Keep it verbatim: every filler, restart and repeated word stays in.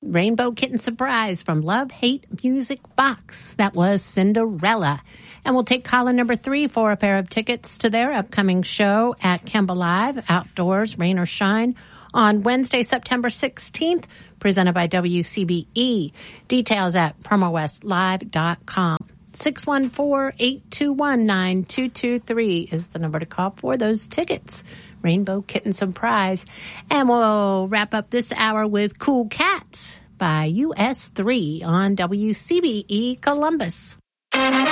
Rainbow Kitten Surprise from Love Hate Music Box. That was Cinderella. And we'll take caller number three for a pair of tickets to their upcoming show at Kemba Live, outdoors, rain or shine, on Wednesday, September sixteenth, presented by W C B E. Details at promo west live dot com. six one four, eight two one, nine two two three is the number to call for those tickets. Rainbow Kitten Surprise. And we'll wrap up this hour with Cool Cats by U S three on W C B E Columbus.